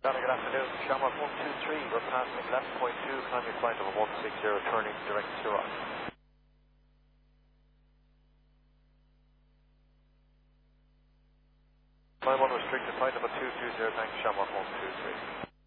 Donna, good afternoon. Shamrock 123, we're passing left point 2, climbing flight of 160, turning direct to Rock. Climb on restricted flight of 220, thanks, Shamrock 123.